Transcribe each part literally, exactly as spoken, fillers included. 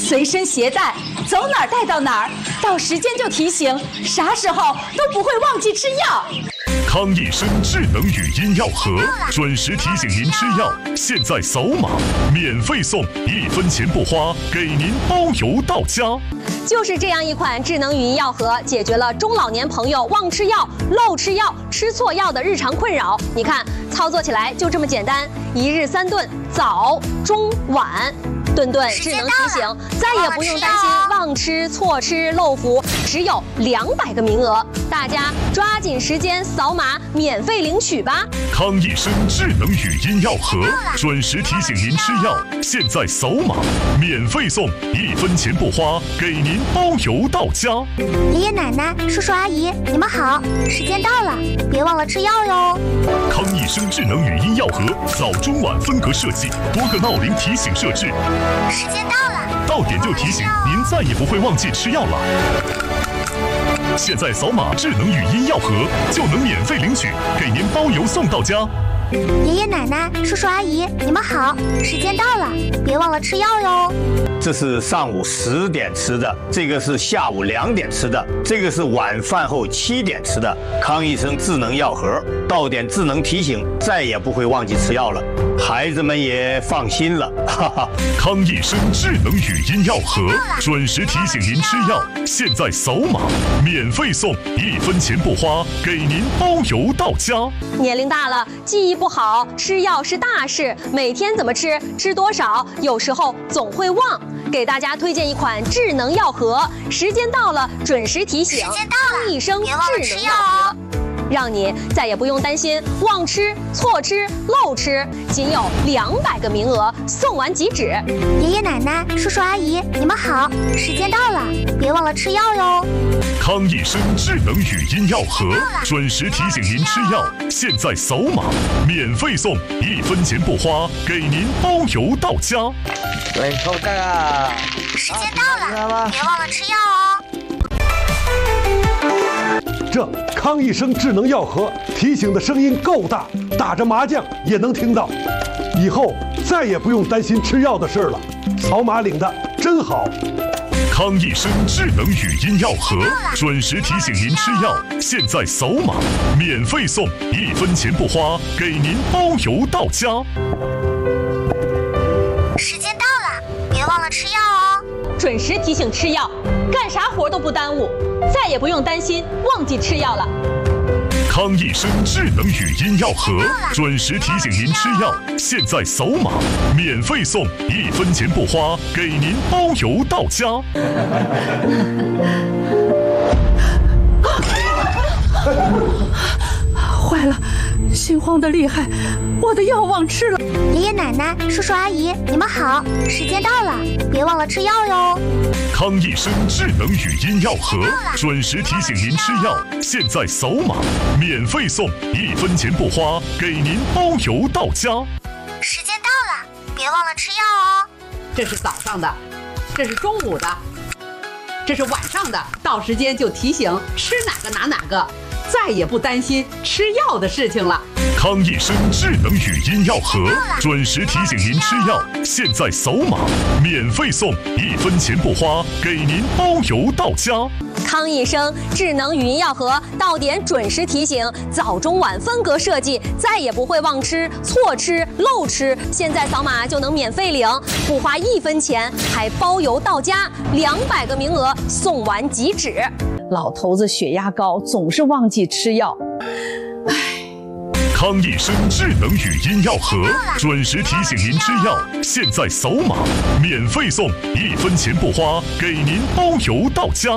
随身携带，走哪儿带到哪儿，到时间就提醒，啥时候都不会忘记吃药。 康益生智能语音药盒，准时提醒您吃药。现在扫码，免费送，一分钱不花，给您包邮到家。 就是这样一款智能语音药盒，解决了中老年朋友忘吃药、漏吃药、吃错药的日常困扰。你看，操作起来就这么简单，一日三顿，早、中、晚。顿顿智能提醒，再也不用担心忘吃、错吃、漏服，只有两百个名额，大家抓紧时间扫码免费领取吧！ 康益生智能语音药盒，准时提醒您吃药。现在扫码，免费送，一分钱不花，给您包邮到家。 爷爷奶奶、叔叔阿姨，你们好，时间到了，别忘了吃药哟。 康益生智能语音药盒，早中晚分隔设计，多个闹铃提醒设置。 时间到了， 到点就提醒，您再也不会忘记吃药了。现在扫码智能语音药盒就能免费领取，给您包邮送到家。 爷爷奶奶、叔叔阿姨，你们好，时间到了，别忘了吃药哟。 这是上午十点吃的，这个是下午两点吃的，这个是晚饭后七点吃的。康益生智能药盒，到点智能提醒，再也不会忘记吃药了，孩子们也放心了。哈哈， 康益生智能语音药盒，准时提醒您吃药。现在扫码，免费送，一分钱不花，给您包邮到家。 年龄大了，记忆不好，吃药是大事，每天怎么吃，吃多少，有时候总会忘。给大家推荐一款智能药盒，时间到了准时提醒，康益生智能药盒，让你再也不用担心忘吃、错吃、漏吃，仅有两百个名额，送完即止。 爷爷奶奶、叔叔阿姨，你们好，时间到了，别忘了吃药哟。 康益生智能语音药盒，准时提醒您吃药。现在扫码，免费送，一分钱不花，给您包邮到家。 喂，口罩啊！ 时间到了，别忘了吃药哦。 这康益生智能药盒提醒的声音够大，打着麻将也能听到。以后再也不用担心吃药的事了，扫码领的真好。 康益生智能语音药盒，准时提醒您吃药。现在扫码，免费送，一分钱不花，给您包邮到家。 时间到了，别忘了吃药哦。 准时提醒吃药，干啥活都不耽误，再也不用担心忘记吃药了。 康益生智能语音药盒，准时提醒您吃药。现在扫码，免费送，一分钱不花，给您包邮到家。 坏了，心慌的厉害，我的药忘吃了。 爷爷奶奶、叔叔阿姨，你们好，时间到了，别忘了吃药哟。 康益生智能语音药盒，准时提醒您吃药。现在扫码，免费送，一分钱不花，给您包邮到家。 时间到了，别忘了吃药哦。 这是早上的，这是中午的，这是晚上的，到时间就提醒吃哪个拿哪个，再也不担心吃药的事情了。 康益生智能语音药盒，准时提醒您吃药。现在扫码，免费送，一分钱不花，给您包邮到家。 康益生智能语音药盒，到点准时提醒，早中晚分隔设计，再也不会忘吃、错吃、漏吃。现在扫码就能免费领，不花一分钱，还包邮到家，两百个名额，送完即止。 老头子血压高，总是忘记吃药。 康益生智能语音药盒，准时提醒您吃药。现在扫码，免费送，一分钱不花，给您包邮到家。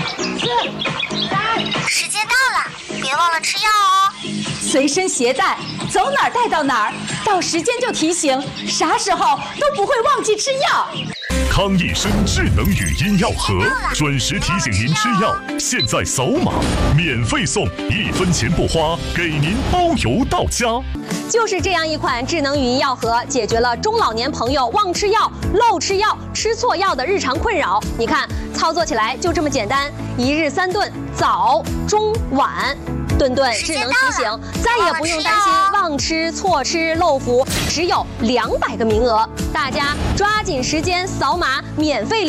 时间到了，别忘了吃药哦。 随身携带，走哪儿带到哪儿，到时间就提醒，啥时候都不会忘记吃药。 康益生智能语音药盒，准时提醒您吃药。现在扫码，免费送，一分钱不花，给您包邮到家。 就是这样一款智能语音药盒，解决了中老年朋友忘吃药、漏吃药、吃错药的日常困扰。你看，操作起来就这么简单，一日三顿，早、中、晚。顿顿智能提醒，再也不用担心忘吃、错吃、漏服，只有两百个名额，大家抓紧时间扫码免费领。